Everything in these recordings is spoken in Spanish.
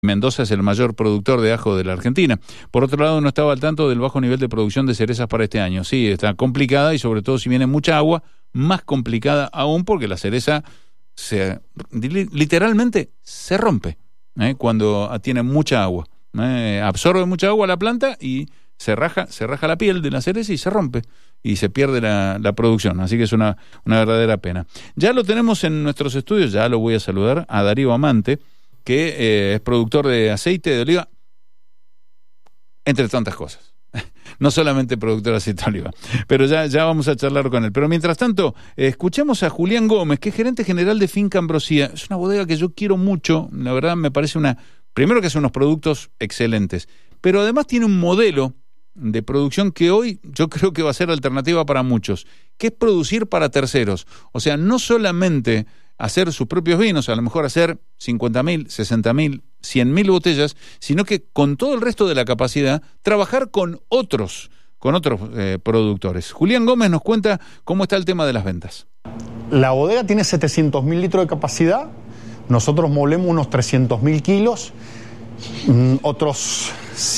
Mendoza es el mayor productor de ajo de la Argentina. Por otro lado, no estaba al tanto del bajo nivel de producción de cerezas para este año. Sí, está complicada y sobre todo si viene mucha agua, más complicada aún porque la cereza literalmente se rompe cuando tiene mucha agua. Absorbe mucha agua la planta y se raja la piel de la cereza y se rompe y se pierde la producción. Así que es una verdadera pena. Ya lo tenemos en nuestros estudios, ya lo voy a saludar a Darío Amante, que es productor de aceite de oliva, entre tantas cosas. No solamente productor de aceite de oliva, pero ya vamos a charlar con él. Pero mientras tanto, escuchemos a Julián Gómez, que es gerente general de Finca Ambrosía. Es una bodega que yo quiero mucho, la verdad me parece primero que hace unos productos excelentes, pero además tiene un modelo de producción que hoy yo creo que va a ser alternativa para muchos, que es producir para terceros. O sea, no solamente hacer sus propios vinos, a lo mejor hacer 50.000, 60.000, 100.000 botellas, sino que con todo el resto de la capacidad, trabajar con otros productores. Julián Gómez nos cuenta cómo está el tema de las ventas. La bodega tiene 700.000 litros de capacidad, nosotros molemos unos 300.000 kilos, otros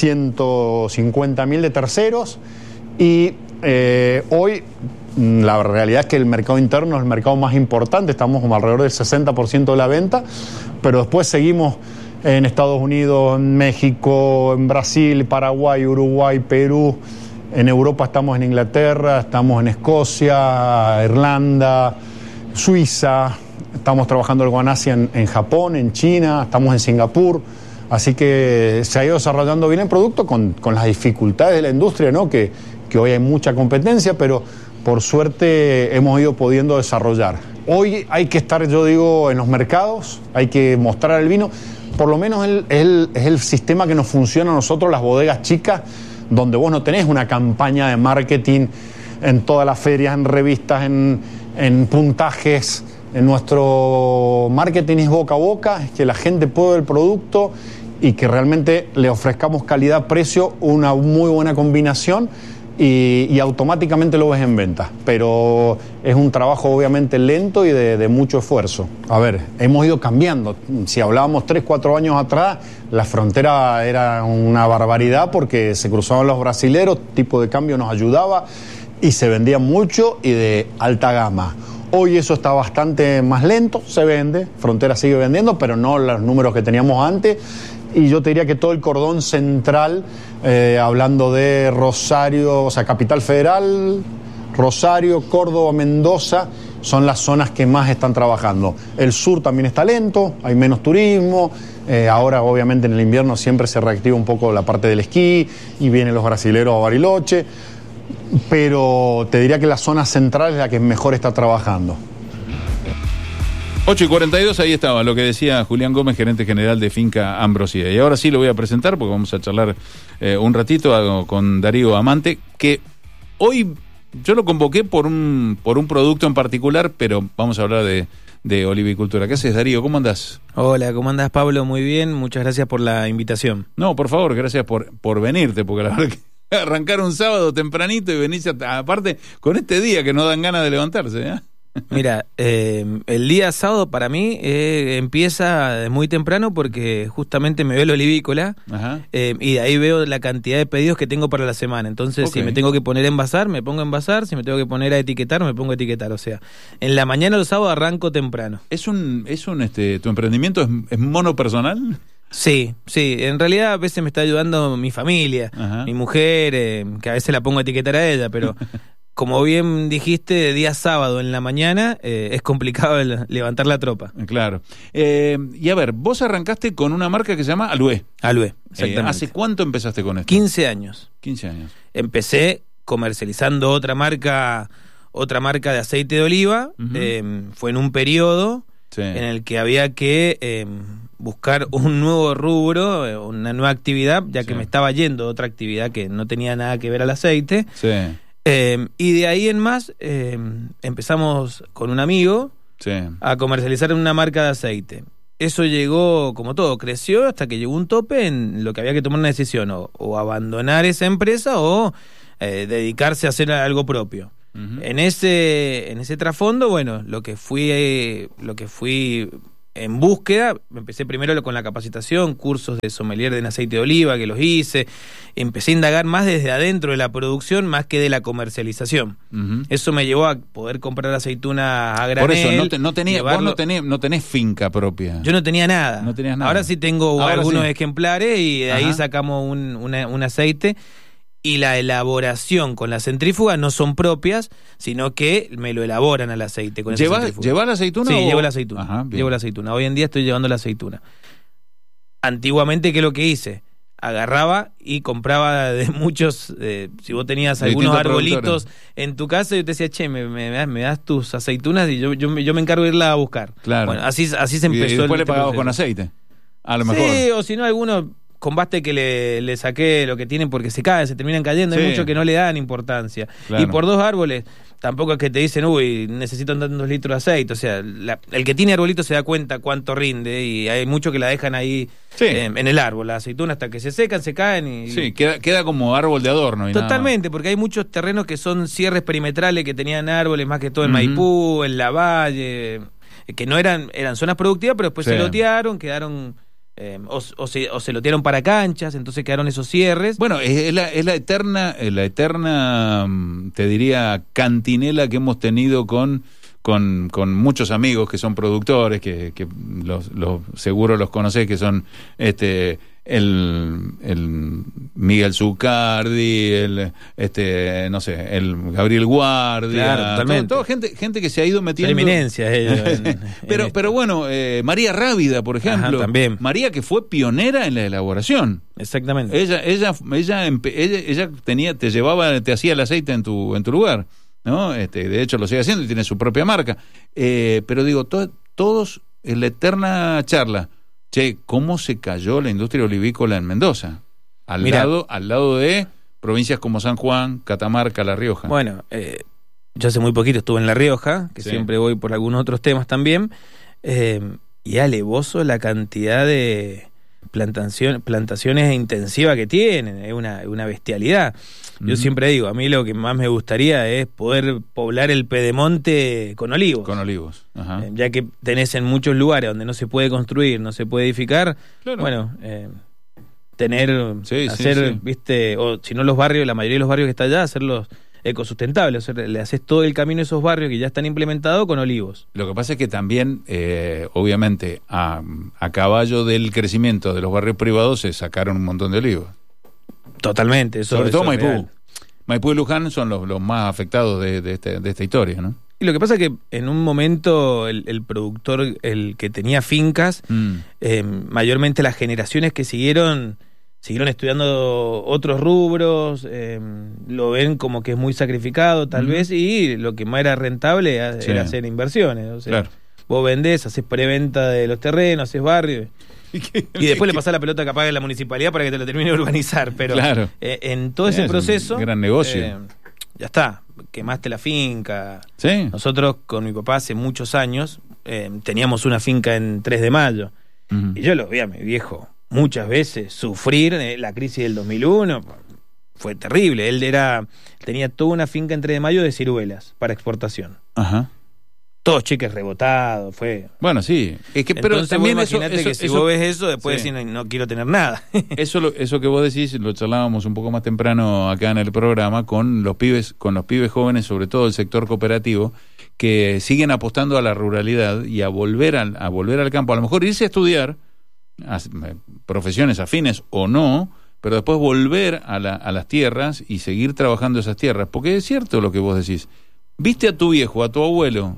150.000 de terceros, y hoy la realidad es que el mercado interno es el mercado más importante, estamos como alrededor del 60% de la venta, pero después seguimos en Estados Unidos, en México, en Brasil, Paraguay, Uruguay, Perú, en Europa estamos en Inglaterra, estamos en Escocia, Irlanda, Suiza, estamos trabajando algo en Asia, en Japón, en China, estamos en Singapur, así que se ha ido desarrollando bien el producto con las dificultades de la industria, ¿no? Que hoy hay mucha competencia, pero por suerte hemos ido pudiendo desarrollar. Hoy hay que estar, yo digo, en los mercados, hay que mostrar el vino, por lo menos es el sistema que nos funciona a nosotros, las bodegas chicas, donde vos no tenés una campaña de marketing en todas las ferias, en revistas, en puntajes. En nuestro marketing es boca a boca, es que la gente pruebe el producto y que realmente le ofrezcamos calidad-precio, una muy buena combinación, y automáticamente lo ves en venta. Pero es un trabajo obviamente lento y de mucho esfuerzo. A ver, hemos ido cambiando. Si hablábamos 3-4 años atrás, la frontera era una barbaridad porque se cruzaban los brasileros, tipo de cambio nos ayudaba y se vendía mucho y de alta gama. Hoy eso está bastante más lento, se vende, Frontera sigue vendiendo, pero no los números que teníamos antes. Y yo te diría que todo el cordón central, hablando de Rosario, o sea, Capital Federal, Rosario, Córdoba, Mendoza, son las zonas que más están trabajando. El sur también está lento, hay menos turismo, ahora obviamente en el invierno siempre se reactiva un poco la parte del esquí y vienen los brasileros a Bariloche, pero te diría que la zona central es la que mejor está trabajando. 8:42, ahí estaba lo que decía Julián Gómez, gerente general de Finca Ambrosía. Y ahora sí lo voy a presentar porque vamos a charlar un ratito con Darío Amante, que hoy yo lo convoqué por un producto en particular, pero vamos a hablar de olivicultura. ¿Qué haces, Darío? ¿Cómo andás? Hola, ¿cómo andás, Pablo? Muy bien, muchas gracias por la invitación. No, por favor, gracias por venirte, porque la verdad que arrancar un sábado tempranito y venirse aparte con este día que no dan ganas de levantarse, ¿eh? Mira, el día sábado para mí empieza muy temprano porque justamente me veo el olivícola y de ahí veo la cantidad de pedidos que tengo para la semana. Entonces, si me tengo que poner a envasar, me pongo a envasar. Si me tengo que poner a etiquetar, me pongo a etiquetar. O sea, en la mañana los sábados arranco temprano. ¿Tu emprendimiento es monopersonal? Sí, en realidad a veces me está ayudando mi familia, mi mujer, que a veces la pongo a etiquetar a ella, pero... Como bien dijiste, de día sábado en la mañana es complicado levantar la tropa. Claro. Y a ver, vos arrancaste con una marca que se llama Alué. Alué, exactamente. ¿Hace cuánto empezaste con esto? 15 años. 15 años. Empecé comercializando otra marca de aceite de oliva. Fue en un periodo en el que había que buscar un nuevo rubro, una nueva actividad, ya que me estaba yendo de otra actividad que no tenía nada que ver al aceite. Sí. Y de ahí en más empezamos con un amigo a comercializar una marca de aceite. Eso llegó, como todo, creció hasta que llegó un tope en lo que había que tomar una decisión, o abandonar esa empresa o dedicarse a hacer algo propio. En ese trasfondo, bueno, lo que fui en búsqueda, empecé primero con la capacitación, cursos de sommelier en aceite de oliva que los hice, empecé a indagar más desde adentro de la producción más que de la comercialización. Eso me llevó a poder comprar aceituna a granel. Por eso, vos no tenés finca propia. Yo no tenía nada. No tenías nada. Ahora sí tengo algunos ejemplares y de ahí Ajá. sacamos un aceite. Y la elaboración con la centrífuga no son propias, sino que me lo elaboran al aceite con esa centrífuga. ¿Llevás la aceituna? Sí, o... llevo la aceituna. Ajá, llevo la aceituna. Hoy en día estoy llevando la aceituna. Antiguamente, ¿qué es lo que hice? Agarraba y compraba de muchos, si vos tenías algunos arbolitos en tu casa, yo te decía, che, me das tus aceitunas y yo me encargo de irla a buscar. Claro. Bueno, así se empezó. Y después le pagabas con aceite, a lo mejor. Sí, o si no, algunos combaste que le saqué lo que tienen porque se caen, se terminan cayendo. Hay muchos que no le dan importancia. Claro. Y por 2 árboles, tampoco es que te dicen, uy, necesitan tantos litros de aceite. O sea, el que tiene arbolito se da cuenta cuánto rinde y hay muchos que la dejan ahí en el árbol, la aceituna, hasta que se secan, se caen. Y sí, queda como árbol de adorno. Y totalmente, porque hay muchos terrenos que son cierres perimetrales que tenían árboles, más que todo en Maipú, en Lavalle, que no eran zonas productivas, pero después se lotearon, quedaron... o se lotearon para canchas, entonces quedaron esos cierres. Bueno, es la eterna, te diría, cantinela que hemos tenido con muchos amigos que son productores, que seguro los conocés, que son el Miguel Zucardi, no sé, el Gabriel Guardia, claro, totalmente. Todo gente que se ha ido metiendo. Eminencia ellos. Pero bueno, María Rábida, por ejemplo. Ajá, también. María, que fue pionera en la elaboración. Exactamente. Ella te llevaba, te hacía el aceite en tu lugar, ¿no? De hecho lo sigue haciendo y tiene su propia marca. Pero digo, todos en la eterna charla. Che, ¿cómo se cayó la industria olivícola en Mendoza? Al lado de provincias como San Juan, Catamarca, La Rioja. Bueno, yo hace muy poquito estuve en La Rioja, que siempre voy por algunos otros temas también, y alevoso la cantidad de plantaciones intensivas que tienen, es una bestialidad. Yo siempre digo, a mí lo que más me gustaría es poder poblar el pedemonte con olivos. Con olivos, ajá. Ya que tenés en muchos lugares donde no se puede construir, no se puede edificar, claro. Bueno, viste, o si no los barrios, la mayoría de los barrios que está allá, hacerlos ecosustentables, o sea, le haces todo el camino a esos barrios que ya están implementados con olivos. Lo que pasa es que también, obviamente, a caballo del crecimiento de los barrios privados se sacaron un montón de olivos. Totalmente, sobre todo Maipú. Real. Maipú y Luján son los más afectados de esta historia, ¿no? Y lo que pasa es que en un momento el productor, el que tenía fincas, mayormente las generaciones que siguieron estudiando otros rubros, lo ven como que es muy sacrificado tal vez, y lo que más era rentable era hacer inversiones. O sea, vos vendés, haces preventa de los terrenos, haces barrios, y después le pasás la pelota capaz a la municipalidad para que te lo termine de urbanizar, pero en todo ese proceso... Un gran negocio. Ya está, quemaste la finca. Sí. Nosotros con mi papá hace muchos años teníamos una finca en 3 de Mayo, y yo lo vi a mi viejo muchas veces sufrir la crisis del 2001, fue terrible. Él tenía toda una finca en 3 de Mayo de ciruelas para exportación. Ajá. Todos cheques rebotados, fue... Bueno, sí. Es que, pero entonces también imagínate que si vos ves eso, después decís, no quiero tener nada. Eso que vos decís, lo charlábamos un poco más temprano acá en el programa, con los pibes jóvenes, sobre todo el sector cooperativo, que siguen apostando a la ruralidad y a volver al campo. A lo mejor irse a estudiar profesiones afines o no, pero después volver a las tierras y seguir trabajando esas tierras, porque es cierto lo que vos decís. Viste a tu viejo, a tu abuelo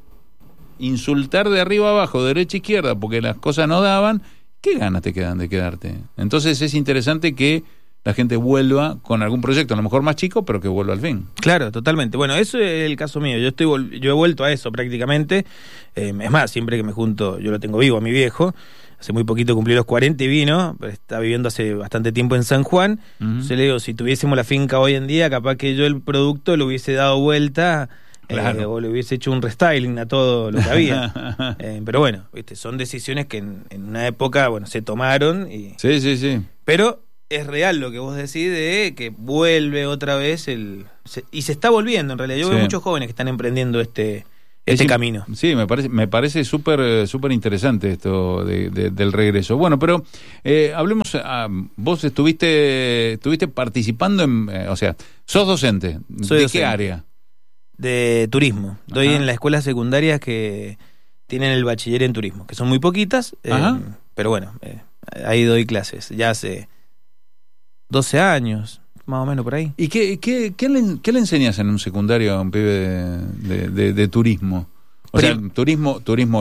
insultar de arriba abajo, de derecha a izquierda, porque las cosas no daban, ¿qué ganas te quedan de quedarte? Entonces es interesante que la gente vuelva con algún proyecto, a lo mejor más chico, pero que vuelva al fin. Claro, totalmente. Bueno, eso es el caso mío. Yo he vuelto a eso prácticamente. Es más, siempre que me junto, yo lo tengo vivo a mi viejo. Hace muy poquito cumplí los 40 y vino, pero está viviendo hace bastante tiempo en San Juan. Entonces le digo, si tuviésemos la finca hoy en día, capaz que yo el producto lo hubiese dado vuelta, o le hubiese hecho un restyling a todo lo que había. Pero bueno, ¿viste? Son decisiones que en una época, se tomaron. Sí. Pero es real lo que vos decís de que vuelve otra vez y se está volviendo en realidad. Yo veo muchos jóvenes que están emprendiendo este camino. Sí, me parece súper interesante esto del regreso. Bueno, pero hablemos, vos estuviste participando o sea, sos docente. Soy docente. ¿Qué área? De turismo. Doy en las escuelas secundarias que tienen el bachiller en turismo, que son muy poquitas, pero bueno, ahí doy clases, ya hace 12 años, más o menos por ahí. ¿Y qué le enseñas en un secundario a un pibe de turismo? O sea, turismo,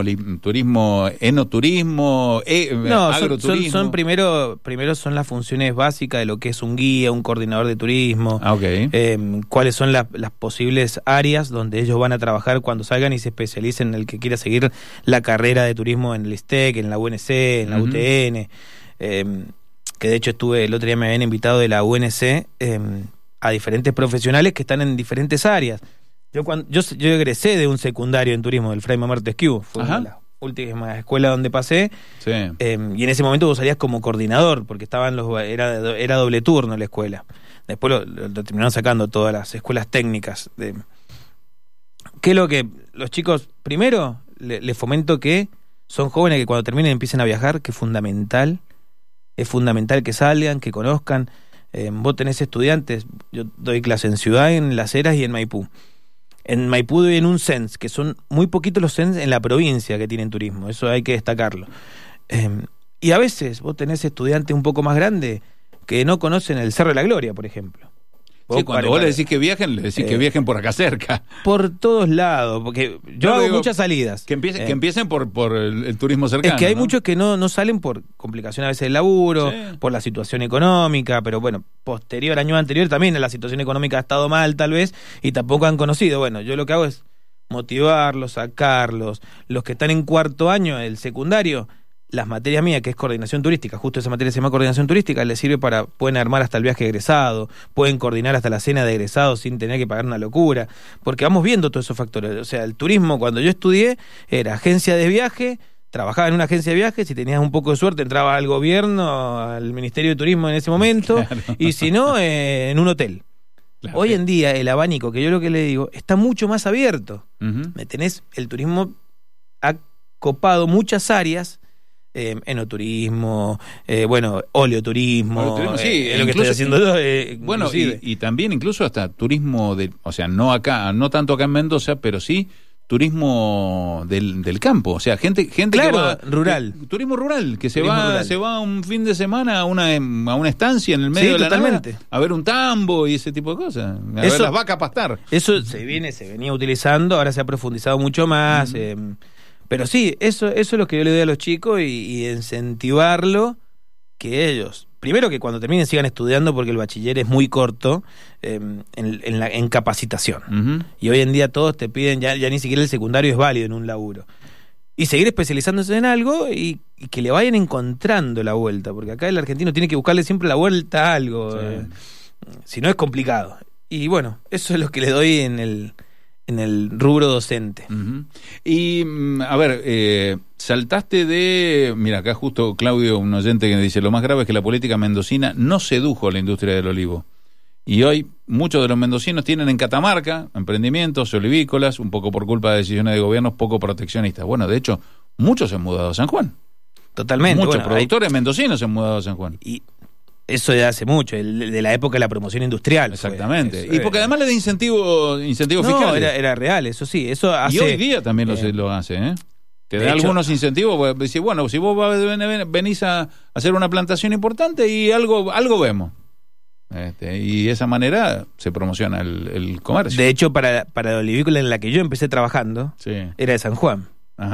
enoturismo, agroturismo. Son primero son las funciones básicas de lo que es un guía, un coordinador de turismo. Cuáles son las posibles áreas donde ellos van a trabajar cuando salgan y se especialicen en el que quiera seguir la carrera de turismo en el ISTEC, en la UNC, en la UTN. Que de hecho el otro día me habían invitado de la UNC a diferentes profesionales que están en diferentes áreas. Yo egresé de un secundario en turismo, del Fray Mamar Montesquieu, fue una de las últimas escuelas donde pasé, y en ese momento vos salías como coordinador, porque era doble turno la escuela. Después lo terminaron sacando todas las escuelas técnicas. ¿Qué es lo que los chicos, primero, les fomento que son jóvenes que cuando terminen empiecen a viajar, que es fundamental que salgan, que conozcan. Vos tenés estudiantes, yo doy clase en Ciudad, en Las Heras y en Maipú. En Maipú doy en un CENS, que son muy poquitos los CENS en la provincia que tienen turismo, eso hay que destacarlo. Y a veces vos tenés estudiantes un poco más grandes que no conocen el Cerro de la Gloria, por ejemplo. Cuando vos le decís que viajen, le decís que viajen por acá cerca. Por todos lados, porque yo hago muchas salidas. Que empiecen por el turismo cercano. Es que hay muchos que no salen por complicaciones a veces del laburo, por la situación económica, pero bueno, año anterior también la situación económica ha estado mal tal vez, y tampoco han conocido. Bueno, yo lo que hago es motivarlos, sacarlos. Los que están en cuarto año del secundario, las materias mías, que es coordinación turística, justo esa materia se llama coordinación turística, les sirve pueden armar hasta el viaje egresado, pueden coordinar hasta la cena de egresado sin tener que pagar una locura, porque vamos viendo todos esos factores. O sea, el turismo, cuando yo estudié, era agencia de viaje, trabajaba en una agencia de viajes, si tenías un poco de suerte entraba al gobierno, al Ministerio de Turismo en ese momento, claro. Y si no, en un hotel. Claro. Hoy en día el abanico, que yo lo que le digo, está mucho más abierto. ¿Me tenés? El turismo ha copado muchas áreas, enoturismo, oleoturismo, sí, es lo que estoy haciendo yo. Bueno, y también incluso hasta turismo, o sea, no tanto acá en Mendoza, pero sí turismo del campo, o sea, gente claro, que va rural, turismo rural, que se va un fin de semana a una estancia en el medio de la nada, a ver un tambo y ese tipo de cosas, ver las vacas pastar. Eso se venía utilizando, ahora se ha profundizado mucho más. Pero sí, eso es lo que yo le doy a los chicos y incentivarlo, que ellos, primero que cuando terminen sigan estudiando, porque el bachiller es muy corto en capacitación. Y hoy en día todos te piden, ya ni siquiera el secundario es válido en un laburo. Y seguir especializándose en algo y que le vayan encontrando la vuelta, porque acá el argentino tiene que buscarle siempre la vuelta a algo, si no es complicado. Y bueno, eso es lo que le doy en el rubro docente. Y, a ver, saltaste mira, acá justo Claudio, un oyente que me dice, lo más grave es que la política mendocina no sedujo a la industria del olivo. Y hoy muchos de los mendocinos tienen en Catamarca emprendimientos olivícolas, un poco por culpa de decisiones de gobiernos poco proteccionistas. Bueno, de hecho, muchos se han mudado a San Juan. Totalmente. Muchos productores mendocinos se han mudado a San Juan. Y eso ya hace mucho, de la época de la promoción industrial. Exactamente. Y porque además le da incentivos fiscales. Era real, eso sí. Eso hace, y hoy día también lo hace, ¿eh? Que da algunos incentivos, pues, decir, bueno, si vos venís a hacer una plantación importante y algo vemos. Y de esa manera se promociona el comercio. De hecho, para la olivícola en la que yo empecé trabajando, era de San Juan.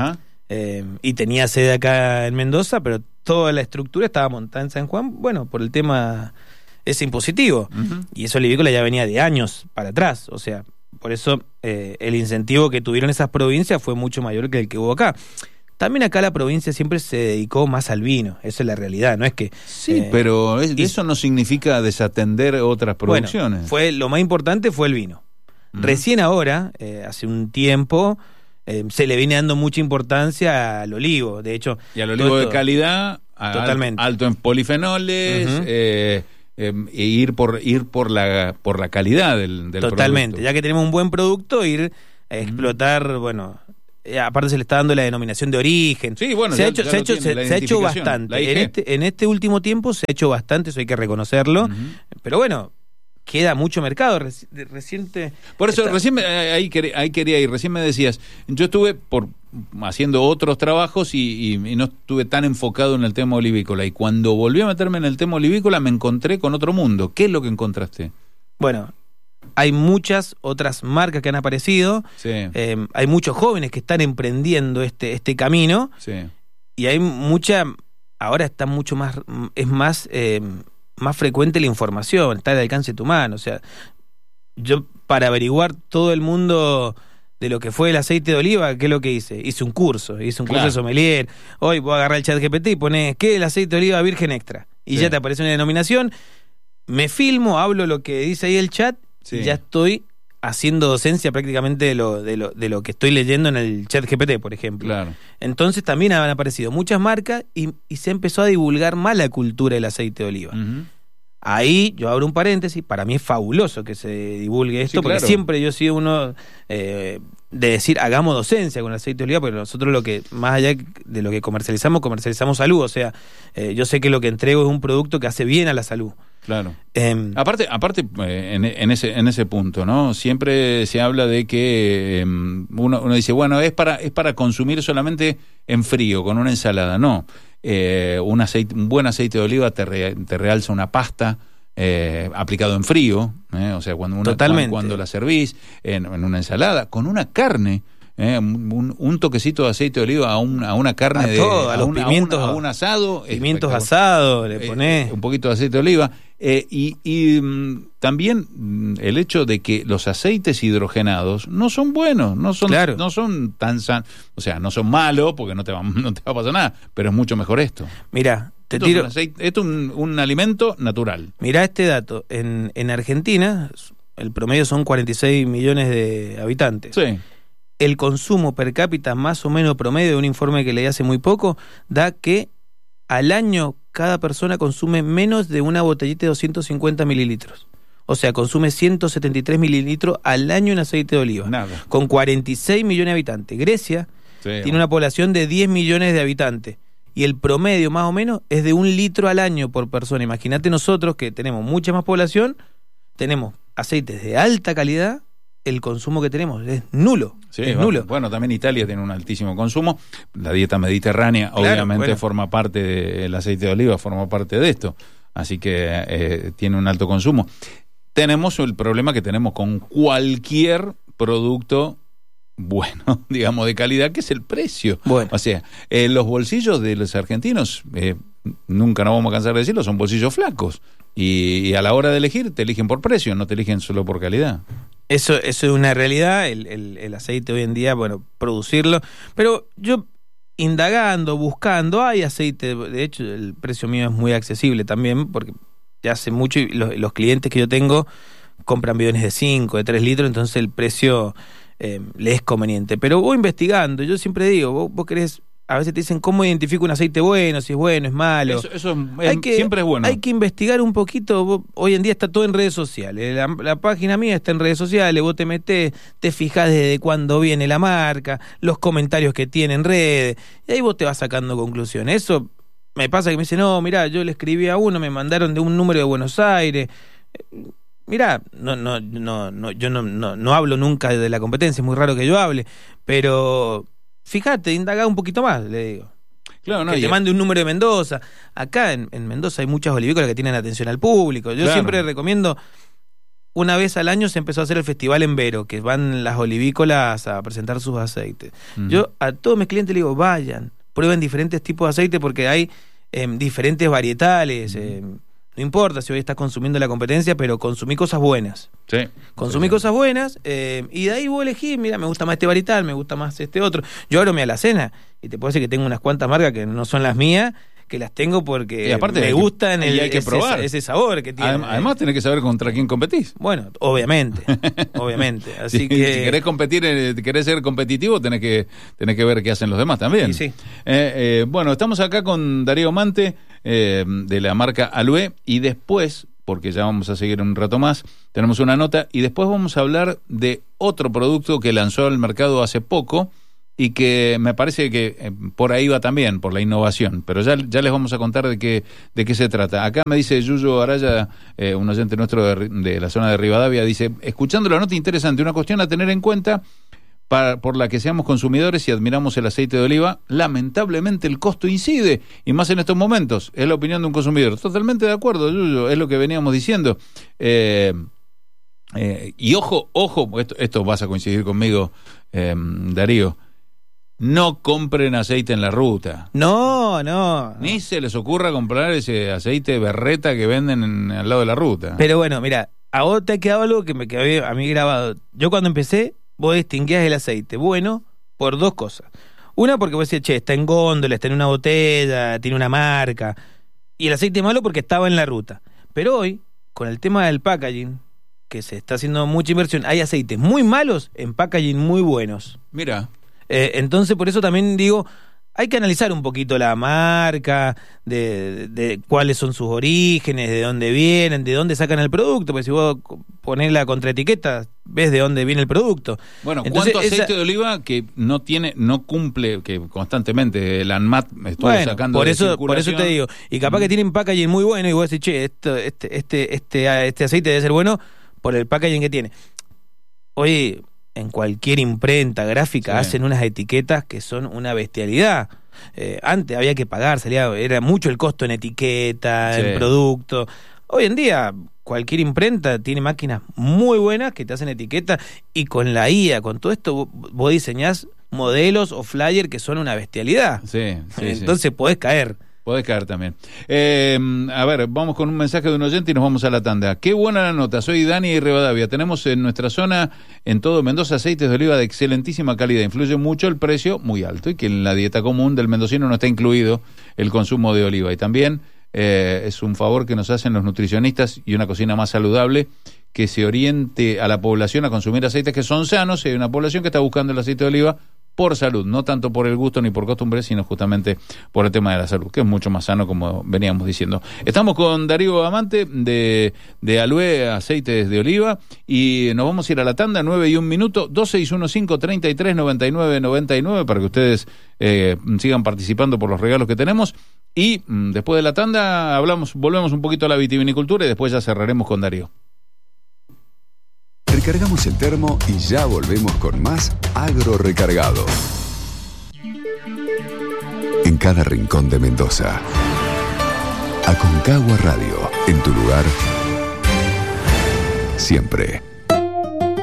Y tenía sede acá en Mendoza, pero toda la estructura estaba montada en San Juan, bueno, por el tema ese impositivo. Y esa olivícola ya venía de años para atrás, o sea, por eso el incentivo que tuvieron esas provincias fue mucho mayor que el que hubo acá. También acá la provincia siempre se dedicó más al vino, esa es la realidad, no es que... Sí, pero eso no significa desatender otras producciones. Bueno, lo más importante fue el vino. Recién ahora, hace un tiempo... se le viene dando mucha importancia al olivo, de hecho... Y al olivo de calidad, totalmente alto en polifenoles, e ir por la calidad del totalmente, producto. Ya que tenemos un buen producto, ir explotar, bueno, aparte se le está dando la denominación de origen. Sí, bueno, se ha hecho bastante. En este último tiempo se ha hecho bastante, eso hay que reconocerlo. Pero bueno, queda mucho mercado reciente. Por eso ahí quería ir. Recién me decías, yo estuve haciendo otros trabajos y no estuve tan enfocado en el tema olivícola. Y cuando volví a meterme en el tema olivícola me encontré con otro mundo. ¿Qué es lo que encontraste? Bueno, hay muchas otras marcas que han aparecido. Sí. Hay muchos jóvenes que están emprendiendo este camino. Sí. Y hay ahora está mucho más, es más frecuente la información, está al alcance de tu mano. O sea, yo para averiguar todo el mundo de lo que fue el aceite de oliva, ¿qué es lo que hice? Hice un curso de sommelier. Hoy voy a agarrar el ChatGPT y pones, ¿qué es el aceite de oliva virgen extra? Y ya te aparece una denominación, me filmo, hablo lo que dice ahí el chat, y ya estoy haciendo docencia prácticamente de lo que estoy leyendo en el ChatGPT, por ejemplo. Claro. Entonces también han aparecido muchas marcas y se empezó a divulgar más la cultura del aceite de oliva. Ahí yo abro un paréntesis, para mí es fabuloso que se divulgue esto, porque siempre yo he sido uno de decir, hagamos docencia con el aceite de oliva, porque nosotros lo que, más allá de lo que comercializamos salud, o sea, yo sé que lo que entrego es un producto que hace bien a la salud. Claro. Aparte en ese punto, ¿no? Siempre se habla de que uno dice, bueno, es para consumir solamente en frío, con una ensalada. No. Un buen aceite de oliva te realza una pasta aplicado en frío, o sea, cuando la servís en una ensalada, con una carne. Un toquecito de aceite de oliva a una carne, a un asado. Pimientos asados, le ponés. Un poquito de aceite de oliva. También el hecho de que los aceites hidrogenados no son buenos, no son tan sanos, o sea, no son malos porque no te va a pasar nada, pero es mucho mejor esto. Mirá, esto es un alimento natural. Mirá este dato, en Argentina el promedio son 46 millones de habitantes. Sí. El consumo per cápita más o menos promedio de un informe que leí hace muy poco da que al año cada persona consume menos de una botellita de 250 mililitros. O sea, consume 173 mililitros al año en aceite de oliva. Nada. Con 46 millones de habitantes. Grecia tiene una población de 10 millones de habitantes. Y el promedio más o menos es de 1 litro al año por persona. Imagínate nosotros que tenemos mucha más población, tenemos aceites de alta calidad, el consumo que tenemos es nulo. Sí, nulo. Bueno, también Italia tiene un altísimo consumo. La dieta mediterránea obviamente forma parte del aceite de oliva, forma parte de esto. Así que tiene un alto consumo. Tenemos el problema que tenemos con cualquier producto bueno, digamos, de calidad, que es el precio. Bueno. O sea, los bolsillos de los argentinos, nunca nos vamos a cansar de decirlo, son bolsillos flacos. Y a la hora de elegir, te eligen por precio, no te eligen solo por calidad. Eso es una realidad, el aceite hoy en día, bueno, producirlo. Pero yo, indagando, buscando, hay aceite, de hecho, el precio mío es muy accesible también, porque ya hace mucho, y los clientes que yo tengo compran bidones de 5, de 3 litros, entonces el precio le es conveniente. Pero voy investigando, yo siempre digo, vos querés, a veces te dicen cómo identifico un aceite bueno, si es bueno, es malo. Eso siempre es bueno. Hay que investigar un poquito. Hoy en día está todo en redes sociales. La página mía está en redes sociales. Vos te metés, te fijás desde cuándo viene la marca, los comentarios que tiene en redes, y ahí vos te vas sacando conclusiones. Eso me pasa que me dicen, no, mirá, yo le escribí a uno, me mandaron de un número de Buenos Aires. Mirá, yo no hablo nunca de la competencia, es muy raro que yo hable, pero fíjate, indaga un poquito más, le digo. Claro, no, que te mande un número de Mendoza. Acá en Mendoza hay muchas olivícolas que tienen atención al público. Yo siempre recomiendo, una vez al año se empezó a hacer el festival en Vero, que van las olivícolas a presentar sus aceites. Yo a todos mis clientes les digo, vayan, prueben diferentes tipos de aceite porque hay diferentes varietales. No importa si hoy estás consumiendo la competencia, pero consumí cosas buenas. Sí. Consumí cosas buenas, y de ahí vos elegís, mira, me gusta más este varietal, me gusta más este otro. Yo abro mi alacena y te puedo decir que tengo unas cuantas marcas que no son las mías, que las tengo porque aparte me gustan ese sabor que tienen. Además tenés que saber contra quién competís. Bueno, obviamente. Así que si querés competir, querés ser competitivo, tenés que ver qué hacen los demás también. Sí. Bueno, estamos acá con Darío Mante, de la marca Alué, y después, porque ya vamos a seguir un rato más. Tenemos una nota y después vamos a hablar de otro producto que lanzó al mercado hace poco y que me parece que por ahí va también, por la innovación, pero ya les vamos a contar de qué se trata. Acá me dice Yuyo Araya, un oyente nuestro de la zona de Rivadavia, dice, escuchando la nota interesante, una cuestión a tener en cuenta por la que seamos consumidores y admiramos el aceite de oliva, lamentablemente el costo incide, y más en estos momentos, es la opinión de un consumidor. Totalmente de acuerdo, Yuyo, es lo que veníamos diciendo. Y ojo, esto vas a coincidir conmigo, Darío, no compren aceite en la ruta. No. Ni se les ocurra comprar ese aceite berreta que venden al lado de la ruta. Pero bueno, mira, a vos te ha quedado algo que me quedó a mí grabado. Yo cuando empecé, vos distinguías el aceite bueno por dos cosas. Una, porque vos decías, está en góndola, está en una botella, tiene una marca. Y el aceite malo porque estaba en la ruta. Pero hoy, con el tema del packaging, que se está haciendo mucha inversión, hay aceites muy malos en packaging muy buenos. Mira. Entonces, por eso también digo, hay que analizar un poquito la marca, de cuáles son sus orígenes, de dónde vienen, de dónde sacan el producto, porque si vos ponés la contraetiqueta, ves de dónde viene el producto. Bueno, entonces, ¿cuánto aceite de oliva que no cumple, que constantemente el ANMAT estuvo sacando por de eso circulación? te digo, y capaz que tienen packaging muy bueno, y vos decís, este aceite debe ser bueno por el packaging que tiene. Oye, en cualquier imprenta gráfica hacen unas etiquetas que son una bestialidad. Antes había que pagar, era mucho el costo en etiqueta, en producto. Hoy en día cualquier imprenta tiene máquinas muy buenas que te hacen etiqueta, y con la IA, con todo esto, vos diseñás modelos o flyers que son una bestialidad. Entonces podés caer. Podés caer también. A ver, vamos con un mensaje de un oyente y nos vamos a la tanda. Qué buena la nota, soy Dani y Rivadavia. Tenemos en nuestra zona, en todo Mendoza, aceites de oliva de excelentísima calidad. Influye mucho el precio, muy alto, y que en la dieta común del mendocino no está incluido el consumo de oliva. Y también es un favor que nos hacen los nutricionistas y una cocina más saludable, que se oriente a la población a consumir aceites que son sanos. Hay una población que está buscando el aceite de oliva por salud, no tanto por el gusto ni por costumbre, sino justamente por el tema de la salud, que es mucho más sano, como veníamos diciendo. Estamos con Darío Amante de Alué Aceites de Oliva, y nos vamos a ir a la tanda, 9:01, 2615-339999, para que ustedes sigan participando por los regalos que tenemos, y después de la tanda volvemos un poquito a la vitivinicultura y después ya cerraremos con Darío. Recargamos el termo y ya volvemos con más Agro Recargado. En cada rincón de Mendoza. Aconcagua Radio, en tu lugar, siempre.